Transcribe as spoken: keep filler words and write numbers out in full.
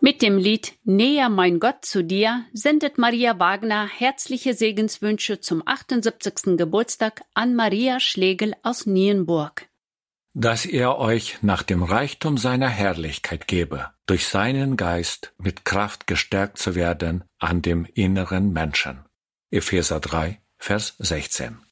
Mit dem Lied Näher mein Gott zu dir sendet Maria Wagner herzliche Segenswünsche zum achtundsiebzigsten Geburtstag an Maria Schlegel aus Nienburg. Dass er euch nach dem Reichtum seiner Herrlichkeit gebe, durch seinen Geist mit Kraft gestärkt zu werden an dem inneren Menschen. Epheser drei, Vers sechzehn.